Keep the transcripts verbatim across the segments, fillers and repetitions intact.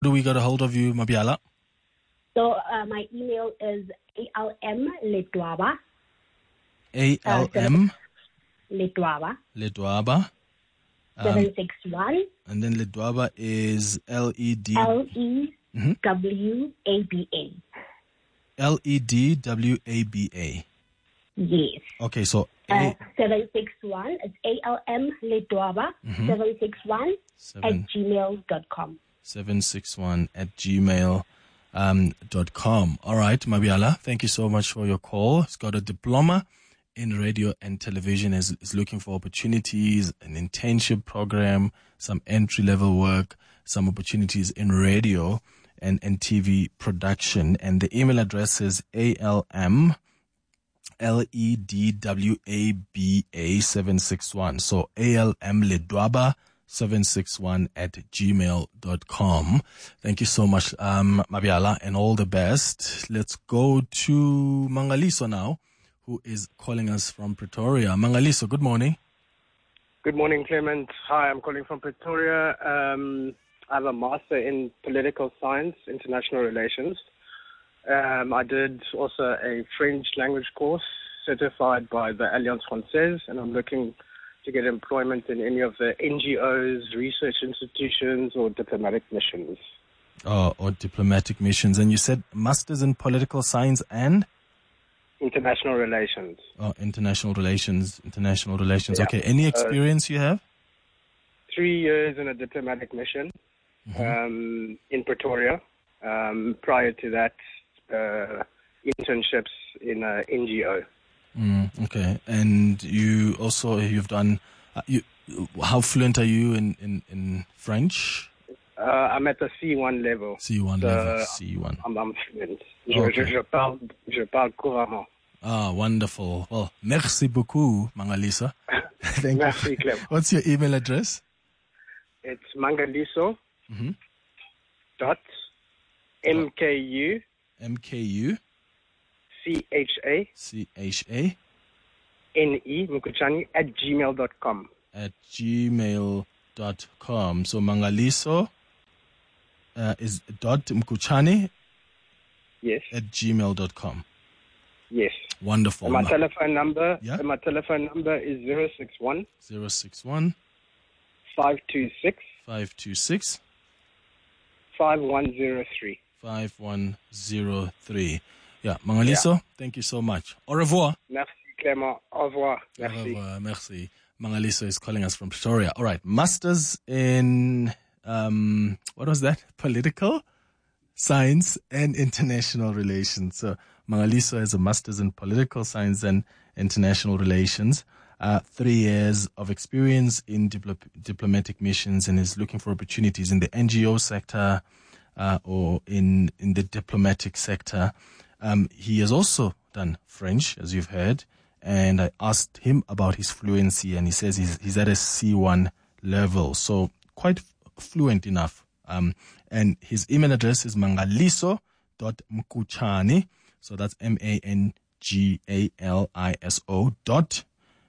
do we get a hold of you, Mabiala? So uh, my email is almledwaba. A L M Uh, Ledwaba. Ledwaba. Um, seven six one. And then Ledwaba is L E D. L E W A B A. L E D W A B A. Yes. Okay, so uh, seven six one. It's A L M Ledwaba. Mhm. seven six one Seven. at gmail dot com. seven six one at gmail um, dot com. All right, Mabiala, thank you so much for your call. He's got a diploma in radio and television, is, is looking for opportunities, an internship program, some entry-level work, some opportunities in radio and, and T V production. And the email address is A L M L E D W A B A seven six one. So A L M Ledwaba seven six one at gmail dot com. Thank you so much, um, Mabiala, and all the best. Let's go to Mangaliso now, who is calling us from Pretoria. Mangaliso, good morning. Good morning, Clement. Hi, I'm calling from Pretoria. Um, I have a master in political science, international relations. Um, I did also a French language course certified by the Alliance Française, and I'm looking to get employment in any of the N G Os, research institutions, or diplomatic missions. Oh, or diplomatic missions. And you said masters in political science and? International relations. Oh, international relations, international relations. Yeah. Okay, any experience uh, you have? Three years in a diplomatic mission Mm-hmm. um, in Pretoria. Um, prior to that, uh, internships in a N G O. Mm, okay, and you also, you've done, uh, you, how fluent are you in, in, in French? Uh, I'm at the C one level. C one so level, C one. I'm, I'm fluent. Je, Okay. je, je, parle, je parle couramment. Ah, wonderful. Well, merci beaucoup, Mangaliso. Thank Merci, you. Clem. What's your email address? It's Mangaliso Mm-hmm. dot M K U M K U C H A C H A N E Mkuchani at gmail dot com. at gmail dot com. So Mangaliso uh, is dot Mkuchani Yes. at gmail dot com. Yes. Wonderful. And my telephone number. Yeah? And my telephone number is zero six one zero six one five two six five two six five one zero three. five one zero three. Yeah, Mangaliso, Yeah. thank you so much. Au revoir. Merci, Clément. Au revoir. Merci. Au revoir. Merci. Mangaliso is calling us from Pretoria. All right, masters in, um, what was that? Political science and international relations. So Mangaliso has a master's in political science and international relations. Uh, three years of experience in diplo- diplomatic missions, and is looking for opportunities in the N G O sector uh, or in, in the diplomatic sector. Um, he has also done French, as you've heard, and I asked him about his fluency, and he says he's, he's at a C one level, so quite f- fluent enough. Um, and his email address is mangaliso dot mkuchani, so that's M A N G A L I S O dot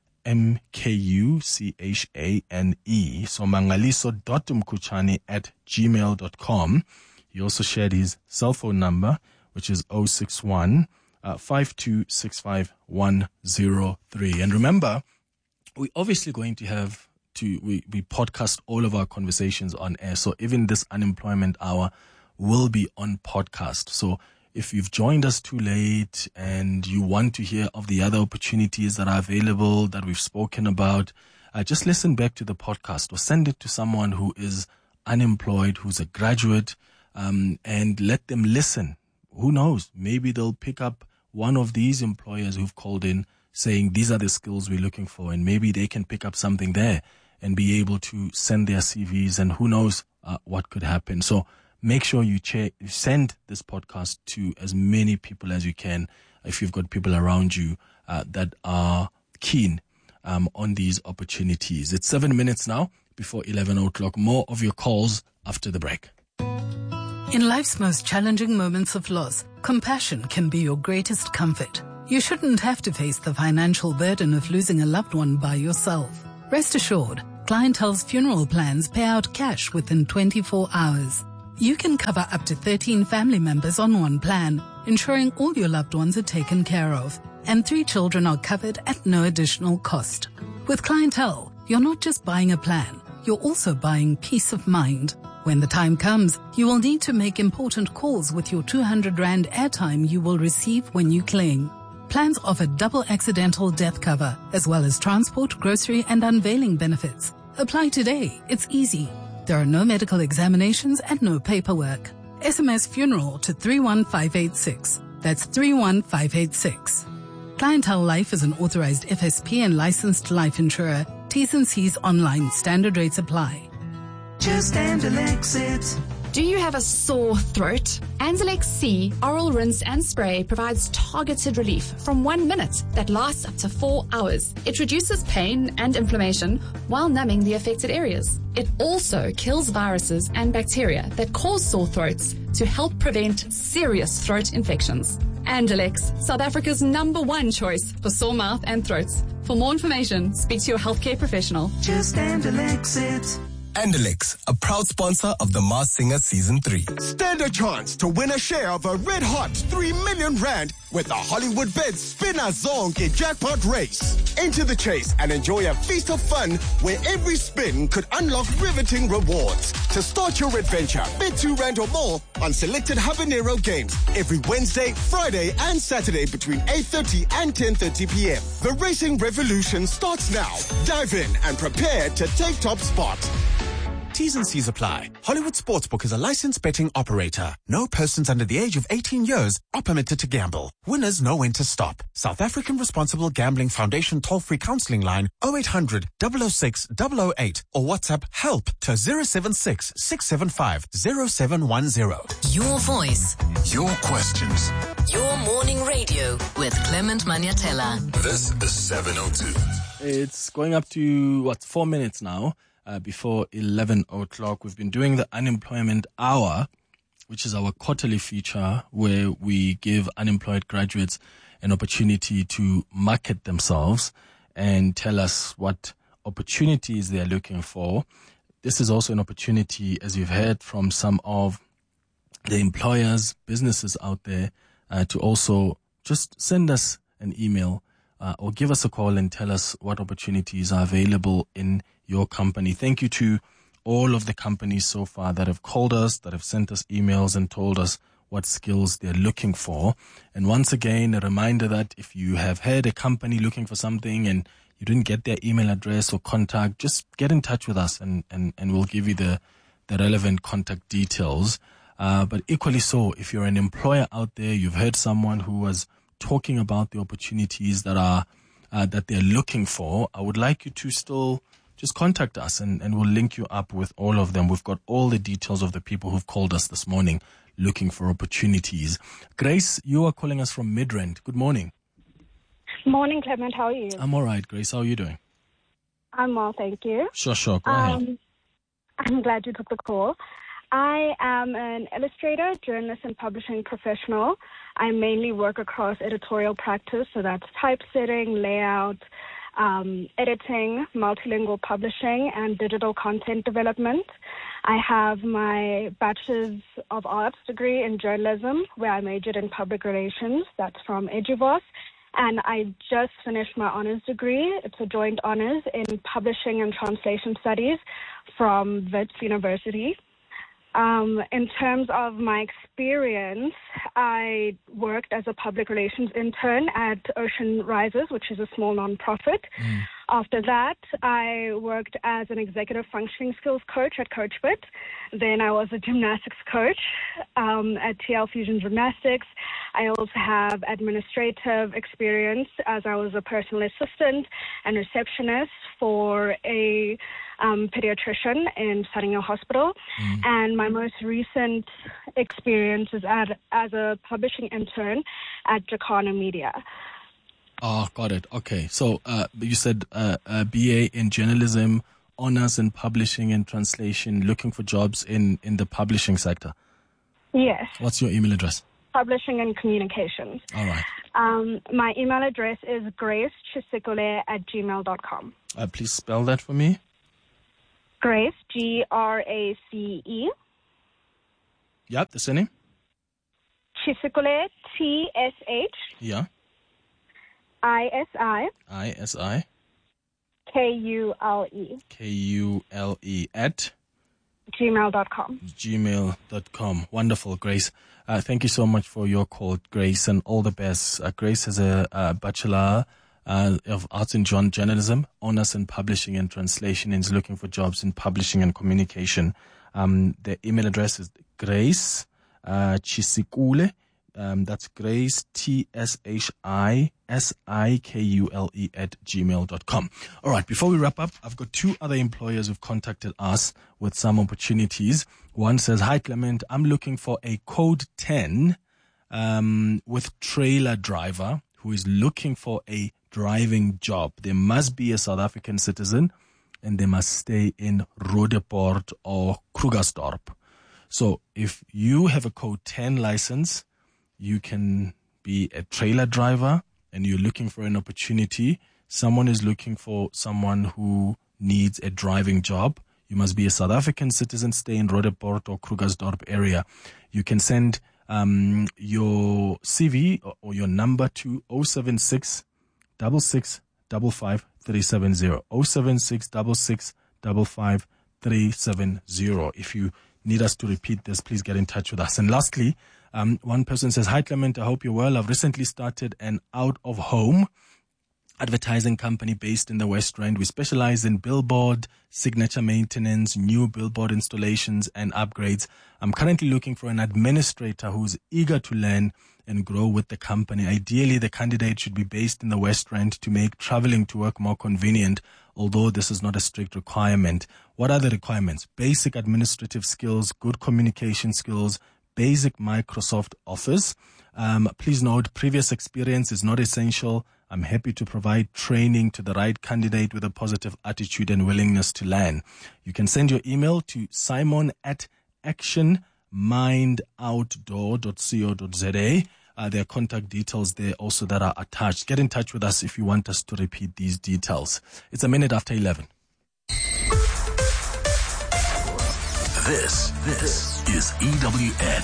M K U C H A N E. So mangaliso dot mkuchani at gmail dot com. He also shared his cell phone number, which is zero six one five two six five one zero three. And remember, we're obviously going to have to, we, we podcast all of our conversations on air. So even this unemployment hour will be on podcast. So if you've joined us too late and you want to hear of the other opportunities that are available that we've spoken about, uh, just listen back to the podcast or send it to someone who is unemployed, who's a graduate, um, and let them listen. Who knows? Maybe they'll pick up one of these employers who've called in saying these are the skills we're looking for, and maybe they can pick up something there and be able to send their C Vs, and who knows uh, what could happen. So make sure you check, send this podcast to as many people as you can if you've got people around you uh, that are keen um, on these opportunities. It's seven minutes now before eleven o'clock. More of your calls after the break. In life's most challenging moments of loss, compassion can be your greatest comfort. You shouldn't have to face the financial burden of losing a loved one by yourself. Rest assured, Clientele's funeral plans pay out cash within twenty-four hours. You can cover up to thirteen family members on one plan, ensuring all your loved ones are taken care of, and three children are covered at no additional cost. With Clientele, you're not just buying a plan, you're also buying peace of mind. When the time comes, you will need to make important calls with your two hundred rand airtime you will receive when you claim. Plans offer double accidental death cover, as well as transport, grocery, and unveiling benefits. Apply today. It's easy. There are no medical examinations and no paperwork. S M S funeral to three one five eight six. That's three one five eight six. Clientele Life is an authorized F S P and licensed life insurer. T's and C's online. Standard rates apply. Just Andalex it. Do you have a sore throat? Andalex C Oral Rinse and Spray provides targeted relief from one minute that lasts up to four hours. It reduces pain and inflammation while numbing the affected areas. It also kills viruses and bacteria that cause sore throats to help prevent serious throat infections. Andalex, South Africa's number one choice for sore mouth and throats. For more information, speak to your healthcare professional. Just Andalex it. Andalex, a proud sponsor of The Masked Singer Season three. Stand a chance to win a share of a red-hot three million rand with the Hollywood Bets Spinner Zonke jackpot race. Enter the chase and enjoy a feast of fun where every spin could unlock riveting rewards. To start your adventure, bet two rand or more on selected Habanero games every Wednesday, Friday, and Saturday between eight thirty and ten thirty p.m. The racing revolution starts now. Dive in and prepare to take top spot. T's and C's apply. Hollywood Sportsbook is a licensed betting operator. No persons under the age of eighteen years are permitted to gamble. Winners know when to stop. South African Responsible Gambling Foundation toll-free counseling line oh eight hundred, double oh six, double oh eight or WhatsApp HELP to zero seven six, six seven five, zero seven one zero. Your voice. Your questions. Your morning radio with Clement Maniatella. This is seven oh two. It's going up to, what, four minutes now. Uh, before eleven o'clock. We've been doing the Unemployment Hour, which is our quarterly feature where we give unemployed graduates an opportunity to market themselves and tell us what opportunities they're looking for. This is also an opportunity, as you've heard from some of the employers, businesses out there, uh, to also just send us an email uh, or give us a call and tell us what opportunities are available in your company. Thank you to all of the companies so far that have called us, that have sent us emails and told us what skills they're looking for. And once again, a reminder that if you have had a company looking for something and you didn't get their email address or contact, just get in touch with us and, and, and we'll give you the, the relevant contact details. Uh, but equally so, if you're an employer out there, you've heard someone who was talking about the opportunities that are, uh, that they're looking for, I would like you to still just contact us and, and we'll link you up with all of them. We've got all the details of the people who've called us this morning looking for opportunities. Grace, you are calling us from Midrand. Good morning. Morning, Clement. How are you? I'm all right, Grace. How are you doing? I'm well, thank you. Sure, sure. Go um, ahead. I'm glad you took the call. I am an illustrator, journalist, and publishing professional. I mainly work across editorial practice, so that's typesetting, layout, Um, editing, multilingual publishing, and digital content development. I have my Bachelor's of Arts degree in journalism, where I majored in public relations. That's from Eduvos. And I just finished my honors degree. It's a joint honors in publishing and translation studies from Wits University. Um, in terms of my experience, I worked as a public relations intern at Ocean Rises, which is a small nonprofit. Mm. After that, I worked as an executive functioning skills coach at CoachFit. Then I was a gymnastics coach um, at T L Fusion Gymnastics. I also have administrative experience as I was a personal assistant and receptionist for a um, pediatrician in Sunninghill Hospital. Mm. And my most recent experience is at, as a publishing intern at Jacana Media. Oh, got it. Okay. So uh, you said uh, a B A in journalism, honors in publishing and translation, looking for jobs in, in the publishing sector. Yes. What's your email address? Publishing and communications. All right. Um, my email address is grace chisikole at gmail dot com. Uh, please spell that for me. Grace, G R A C E, Yep, the surname? Tshisikule, T S H. Yeah. I S I. I S I. K U L E. K U L E at? gmail dot com. gmail dot com. Wonderful, Grace. Uh, thank you so much for your call, Grace, and all the best. Uh, Grace has a, a Bachelor uh, of Arts in Journalism, Honors in Publishing and Translation, and is looking for jobs in publishing and communication. Um, the email address is Grace uh, Tshisikule. Um, that's Grace, T S H I S I K U L E at gmail dot com. All right, before we wrap up, I've got two other employers who've contacted us with some opportunities. One says, hi, Clement, I'm looking for a code ten um, with trailer driver who is looking for a driving job. They must be a South African citizen and they must stay in Roodepoort or Krugersdorp. So if you have a code ten license, you can be a trailer driver and you're looking for an opportunity. Someone is looking for someone who needs a driving job. You must be a South African citizen, stay in Roodepoort or Krugersdorp area. You can send um, your C V or, or your number to zero seven six, six six five five, three seven zero. zero seven six, six six five five, three seven zero. If you need us to repeat this, please get in touch with us. And lastly, Um, one person says, hi, Clement, I hope you're well. I've recently started an out-of-home advertising company based in the West Rand. We specialize in billboard, signature maintenance, new billboard installations, and upgrades. I'm currently looking for an administrator who's eager to learn and grow with the company. Ideally, the candidate should be based in the West Rand to make traveling to work more convenient, although this is not a strict requirement. What are the requirements? Basic administrative skills, good communication skills, basic Microsoft Office. Um, please note, previous experience is not essential. I'm happy to provide training to the right candidate with a positive attitude and willingness to learn. You can send your email to simon at action mind outdoor dot co dot za. Uh, there are contact details there also that are attached. Get in touch with us if you want us to repeat these details. It's a minute after eleven. This, this is E W N.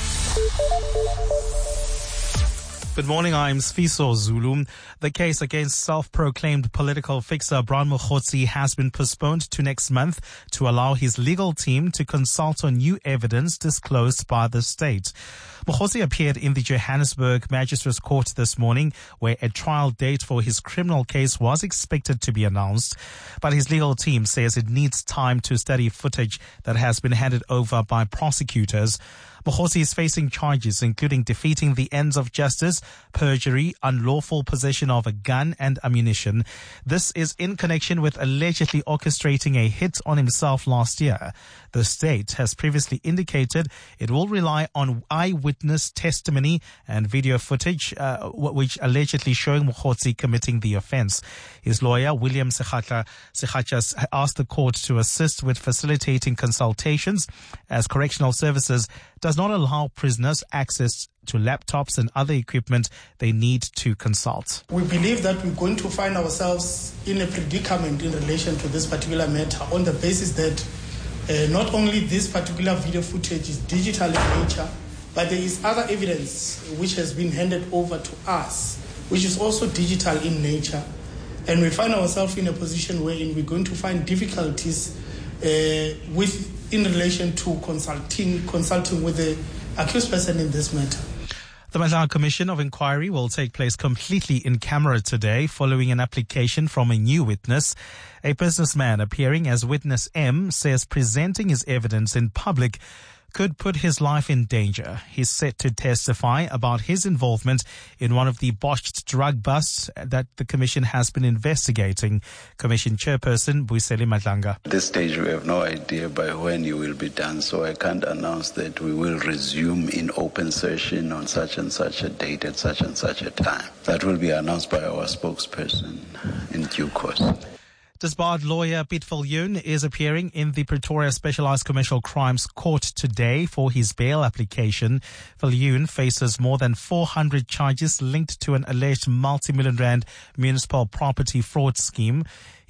Good morning, I'm Sfiso Zulu. The case against self-proclaimed political fixer Brian Mokgotsi has been postponed to next month to allow his legal team to consult on new evidence disclosed by the state. Mokgotsi appeared in the Johannesburg Magistrates Court this morning, where a trial date for his criminal case was expected to be announced. But his legal team says it needs time to study footage that has been handed over by prosecutors. Mokgotsi is facing charges including defeating the ends of justice, perjury, unlawful possession of a gun and ammunition. This is in connection with allegedly orchestrating a hit on himself last year. The state has previously indicated it will rely on eyewitness testimony and video footage, uh, which allegedly showing Mokgotsi committing the offense. His lawyer, William Sekhatla, Sekhatla, asked the court to assist with facilitating consultations as correctional services does not allow prisoners access to laptops and other equipment they need to consult. We believe that we're going to find ourselves in a predicament in relation to this particular matter on the basis that uh, not only this particular video footage is digital in nature, but there is other evidence which has been handed over to us, which is also digital in nature. And we find ourselves in a position wherein we're going to find difficulties uh, with in relation to consulting consulting with the accused person in this matter. The Madlang Commission of Inquiry will take place completely in camera today following an application from a new witness. A businessman appearing as witness M says presenting his evidence in public could put his life in danger. He's set to testify about his involvement in one of the botched drug busts that the Commission has been investigating. Commission Chairperson Buiseli Madlanga. At this stage, we have no idea by when you will be done, so I can't announce that we will resume in open session on such and such a date at such and such a time. That will be announced by our spokesperson in due course. Disbarred lawyer Piet Viljoen is appearing in the Pretoria Specialized Commercial Crimes Court today for his bail application. Viljoen faces more than four hundred charges linked to an alleged multi-million rand municipal property fraud scheme. He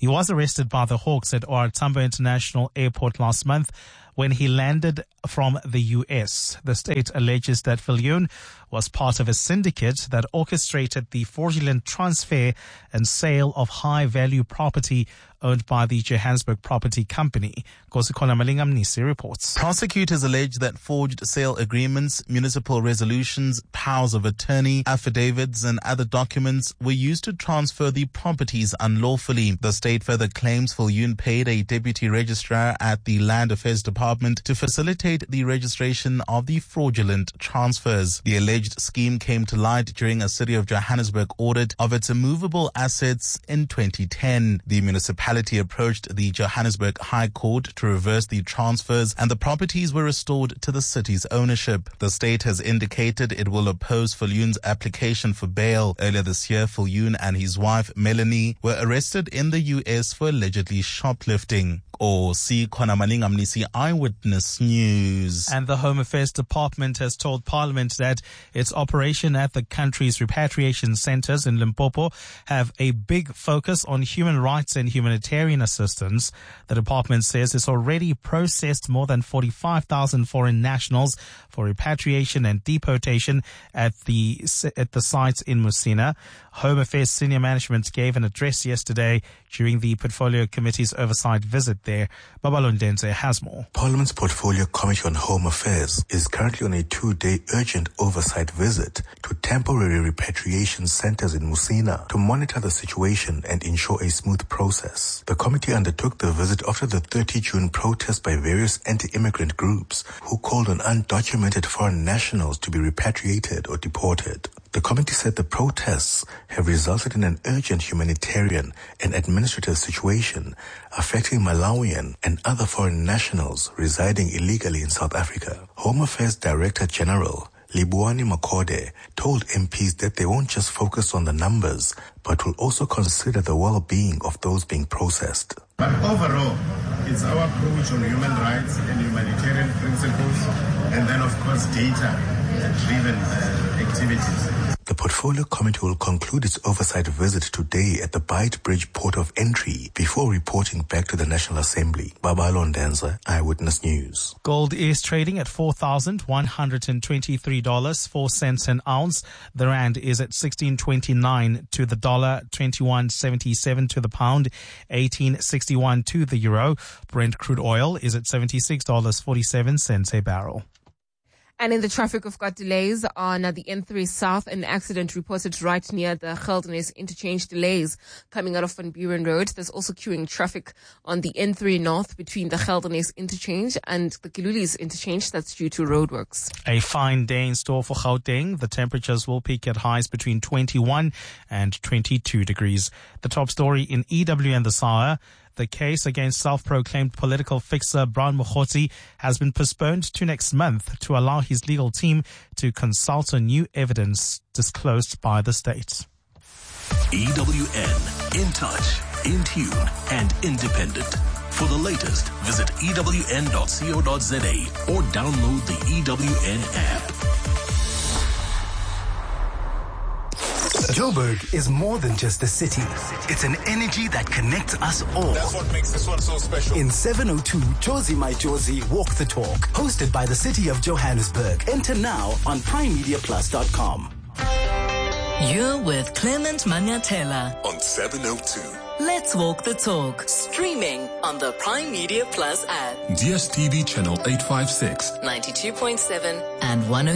He was arrested by the Hawks at O R Tambo International Airport last month when he landed from the U S. The state alleges that Viljoen was part of a syndicate that orchestrated the fraudulent transfer and sale of high-value property owned by the Johannesburg Property Company. Kosikona Malingamnisi reports. Prosecutors allege that forged sale agreements, municipal resolutions, powers of attorney, affidavits and other documents were used to transfer the properties unlawfully. The state further claims Viljoen paid a deputy registrar at the Land Affairs Department to facilitate the registration of the fraudulent transfers. The alleged scheme came to light during a City of Johannesburg audit of its immovable assets in twenty ten. The municipality approached the Johannesburg High Court to reverse the transfers and the properties were restored to the city's ownership. The state has indicated it will oppose Viljoen's application for bail. Earlier this year, Viljoen and his wife Melanie were arrested in the U S for allegedly shoplifting. Or see Konamaningam Eyewitness News. And the Home Affairs Department has told Parliament that its operation at the country's repatriation centres in Limpopo have a big focus on human rights and humanitarian assistance. The department says it's already processed more than forty-five thousand foreign nationals for repatriation and deportation at the at the sites in Musina. Home Affairs senior management gave an address yesterday during the Portfolio Committee's oversight visit there. Babalondense has more. Parliament's Portfolio Committee on Home Affairs is currently on a two-day urgent oversight visit to temporary repatriation centers in Musina to monitor the situation and ensure a smooth process. The committee undertook the visit after the thirtieth of June protest by various anti-immigrant groups who called on undocumented foreign nationals to be repatriated or deported. The committee said the protests have resulted in an urgent humanitarian and administrative situation affecting Malawian and other foreign nationals residing illegally in South Africa. Home Affairs Director General Libuani Makode told M Ps that they won't just focus on the numbers, but will also consider the well-being of those being processed. But overall, it's our approach on human rights and humanitarian principles, and then, of course, data-driven uh, activities. The Portfolio Committee will conclude its oversight visit today at the Beitbridge port of entry before reporting back to the National Assembly. Babalo Ndenza, Eyewitness News. Gold is trading at four thousand one hundred twenty-three dollars and four cents an ounce. The rand is at sixteen twenty-nine to the dollar, twenty-one seventy-seven to the pound, eighteen sixty-one to the euro. Brent crude oil is at seventy-six dollars and forty-seven cents a barrel. And in the traffic, we've got delays on the N three South. An accident reported right near the Geldenhuys interchange. Delays coming out of Van Buren Road. There's also queuing traffic on the N three North between the Geldenhuys interchange and the Kilulis interchange. That's due to roadworks. A fine day in store for Gauteng. The temperatures will peak at highs between twenty-one and twenty-two degrees. The top story in E W and the S A R. The case against self-proclaimed political fixer Brian Mokgotsi has been postponed to next month to allow his legal team to consult on new evidence disclosed by the state. E W N, in touch, in tune, and independent. For the latest, visit E W N dot co dot za or download the E W N app. Joburg is more than just a city. It's an energy that connects us all. That's what makes this one so special. In seven oh two, Josie My Josie Walk the Talk, hosted by the City of Johannesburg. Enter now on prime media plus dot com. You're with Clement Maniatela on seven oh two. Let's walk the talk. Streaming on the Prime Media Plus app. D S T V channel eight fifty-six. ninety-two point seven and one oh